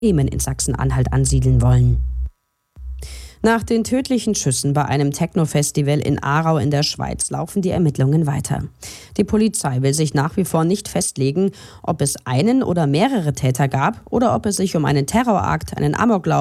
Unternehmen in Sachsen-Anhalt ansiedeln wollen. Nach den tödlichen Schüssen bei einem Techno-Festival in Aarau in der Schweiz laufen die Ermittlungen weiter. Die Polizei will sich nach wie vor nicht festlegen, ob es einen oder mehrere Täter gab oder ob es sich um einen Terrorakt, einen Amoklauf